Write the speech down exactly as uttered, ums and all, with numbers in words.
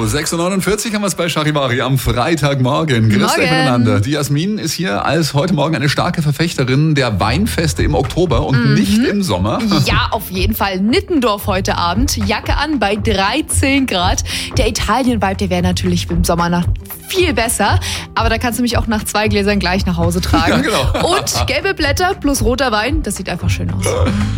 sechs Uhr neunundvierzig haben wir es bei Charivari am Freitagmorgen. Grüß euch miteinander. Die Jasmin ist hier als heute Morgen eine starke Verfechterin der Weinfeste im Oktober und mhm. nicht im Sommer. Ja, auf jeden Fall. Nittendorf heute Abend. Jacke an bei dreizehn Grad. Der Italien-Vibe, der wäre natürlich im Sommer noch viel besser. Aber da kannst du mich auch nach zwei Gläsern gleich nach Hause tragen. Ja, genau. Und gelbe Blätter plus roter Wein, das sieht einfach schön aus.